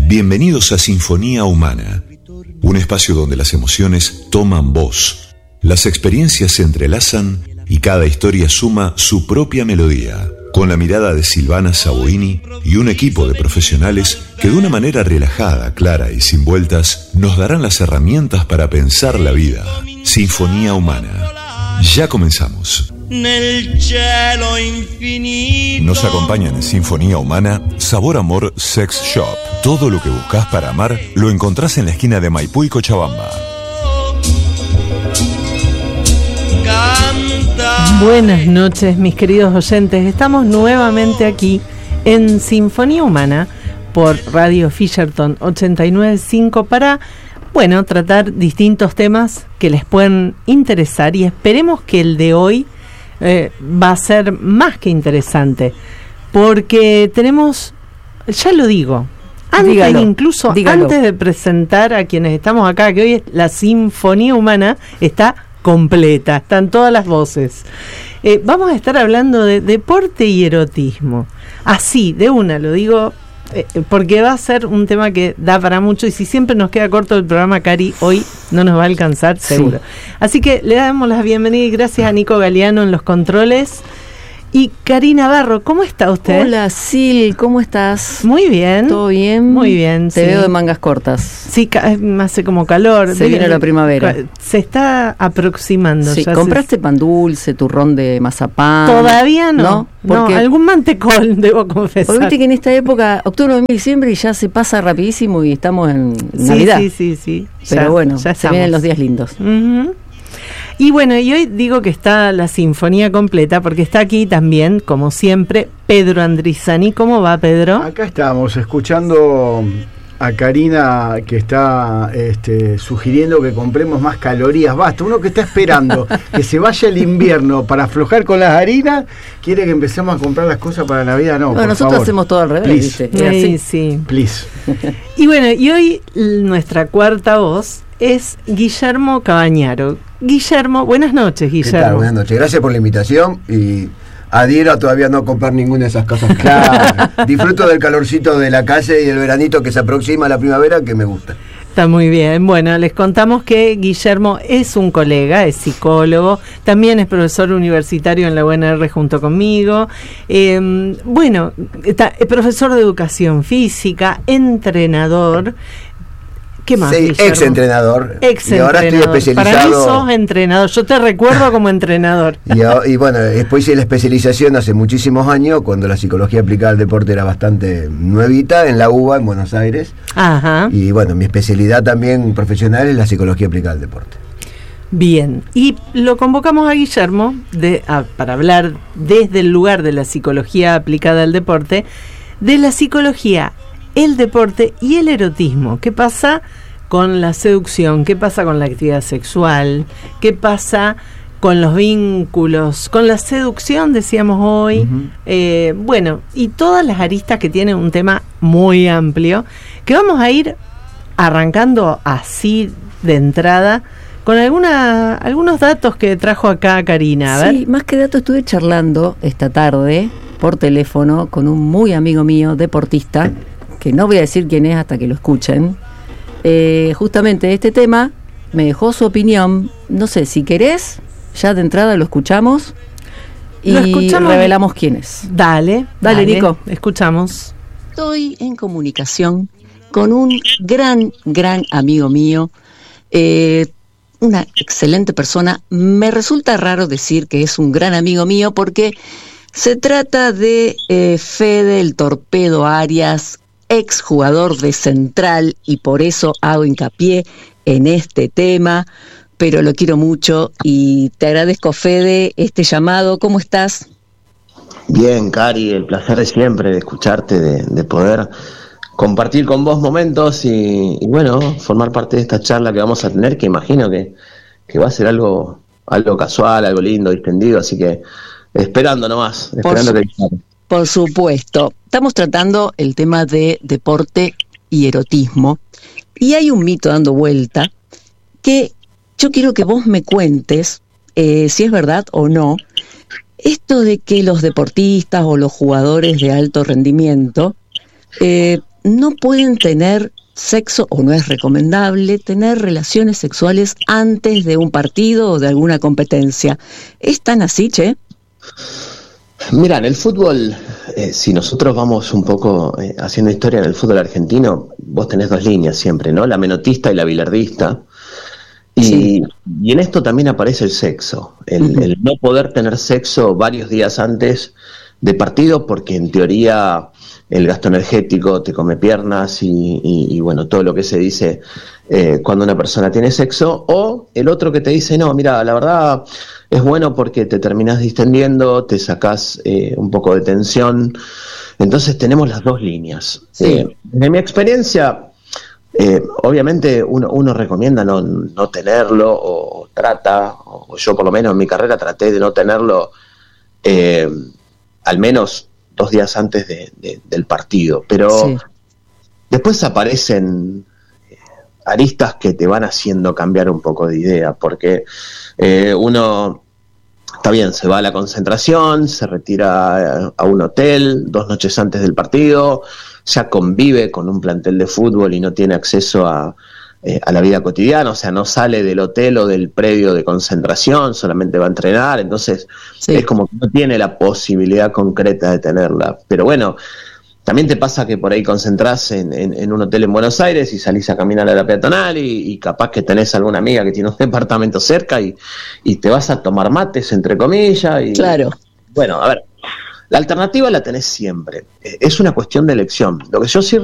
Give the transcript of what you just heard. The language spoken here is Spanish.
Bienvenidos a Sinfonía Humana, un espacio donde las emociones toman voz, las experiencias se entrelazan y cada historia suma su propia melodía, con la mirada de Silvana Saboini y un equipo de profesionales que de una manera relajada, clara y sin vueltas nos darán las herramientas para pensar la vida. Sinfonía Humana. Ya comenzamos. Nos acompañan en Sinfonía Humana Sabor Amor Sex Shop. Todo lo que buscas para amar lo encontrás en la esquina de Maipú y Cochabamba. Buenas noches, mis queridos oyentes. Estamos nuevamente aquí en Sinfonía Humana por Radio Fisherton 89.5 para, tratar distintos temas que les pueden interesar, y esperemos que el de hoy va a ser más que interesante, porque tenemos, ya lo digo, antes de presentar a quienes estamos acá, que hoy es la Sinfonía Humana está completa, están todas las voces. Vamos a estar hablando de deporte y erotismo. Así, de una, lo digo, porque va a ser un tema que da para mucho, y si siempre nos queda corto el programa, Cari, hoy no nos va a alcanzar, seguro. Sí. Así que le damos la bienvenida y gracias a Nico Galeano en los controles. Y Karina Navarro, ¿cómo está usted? Hola, Sil, ¿cómo estás? Muy bien. ¿Todo bien? Muy bien, Te veo de mangas cortas. Sí, hace como calor. Se viene la primavera. Se está aproximando. Sí, ¿compraste pan dulce, turrón de mazapán? Todavía no. Porque algún mantecol, debo confesar. Porque viste que en esta época, octubre, noviembre, diciembre, ya se pasa rapidísimo y estamos en Navidad. Sí. Pero ya se vienen los días lindos. Uh-huh. Y hoy digo que está la sinfonía completa porque está aquí también, como siempre, Pedro Andrizani. ¿Cómo va, Pedro? Acá estamos, escuchando a Karina, que está sugiriendo que compremos más calorías. Basta, uno que está esperando que se vaya el invierno para aflojar con las harinas, quiere que empecemos a comprar las cosas para Navidad. No, nosotros favor. Hacemos todo al revés. Sí. Please. Y hoy nuestra cuarta voz es Guillermo Cabañaro. Guillermo, buenas noches, Guillermo. ¿Qué tal? Buenas noches, gracias por la invitación y adhiero a todavía no comprar ninguna de esas cosas. Claro. Disfruto del calorcito de la calle y el veranito que se aproxima a la primavera, que me gusta. Está muy bien. Les contamos que Guillermo es un colega, es psicólogo, también es profesor universitario en la UNR junto conmigo. Es profesor de educación física, entrenador. ¿Qué más? Sí, ex-entrenador. Y ahora estoy especializado. Para mí sos entrenador, yo te recuerdo como entrenador. Y después hice la especialización hace muchísimos años, cuando la psicología aplicada al deporte era bastante nuevita, en la UBA, en Buenos Aires. Ajá. Y mi especialidad también profesional es la psicología aplicada al deporte. Bien, y lo convocamos a Guillermo para hablar desde el lugar de la psicología aplicada al deporte, de la psicología, el deporte y el erotismo. ¿Qué pasa con la seducción? ¿Qué pasa con la actividad sexual? ¿Qué pasa con los vínculos? Con la seducción, decíamos hoy. Uh-huh. Y todas las aristas que tienen un tema muy amplio, que vamos a ir arrancando así de entrada con algunos datos que trajo acá Karina. A ver. Sí, más que datos, estuve charlando esta tarde por teléfono con un muy amigo mío, deportista, que no voy a decir quién es hasta que lo escuchen. Justamente este tema, me dejó su opinión. No sé, si querés, ya de entrada lo escuchamos y revelamos quién es. Dale, Nico. Escuchamos. Estoy en comunicación con un gran amigo mío, una excelente persona. Me resulta raro decir que es un gran amigo mío porque se trata de Fede el Torpedo Arias, exjugador de Central, y por eso hago hincapié en este tema, pero lo quiero mucho y te agradezco, Fede, este llamado. ¿Cómo estás? Bien, Cari, el placer de siempre de escucharte, de poder compartir con vos momentos y formar parte de esta charla que vamos a tener, que imagino que va a ser algo casual, algo lindo, distendido, así que esperando nomás, Por supuesto. Estamos tratando el tema de deporte y erotismo. Y hay un mito dando vuelta que yo quiero que vos me cuentes si es verdad o no. Esto de que los deportistas o los jugadores de alto rendimiento no pueden tener sexo, o no es recomendable tener relaciones sexuales antes de un partido o de alguna competencia. ¿Es tan así, Che? Mira, en el fútbol, si nosotros vamos un poco haciendo historia en el fútbol argentino, vos tenés dos líneas siempre, ¿no? La menotista y la bilardista. Y en esto también aparece el sexo, el no poder tener sexo varios días antes de partido, porque en teoría el gasto energético te come piernas y bueno, todo lo que se dice cuando una persona tiene sexo. O el otro que te dice, no, mira, la verdad es bueno porque te terminás distendiendo, te sacás un poco de tensión. Entonces tenemos las dos líneas. En mi experiencia, obviamente uno recomienda no tenerlo, o trata, o yo por lo menos en mi carrera traté de no tenerlo al menos 2 días antes del partido, pero después aparecen aristas que te van haciendo cambiar un poco de idea, porque uno, está bien, se va a la concentración, se retira a un hotel 2 noches antes del partido, ya convive con un plantel de fútbol y no tiene acceso a la vida cotidiana, o sea, no sale del hotel o del predio de concentración, solamente va a entrenar, entonces es como que no tiene la posibilidad concreta de tenerla. Pero bueno, también te pasa que por ahí concentrás en un hotel en Buenos Aires y salís a caminar a la peatonal y capaz que tenés alguna amiga que tiene un departamento cerca y te vas a tomar mates, entre comillas. Y, claro. Bueno, a ver, la alternativa la tenés siempre, es una cuestión de elección. Lo que yo sí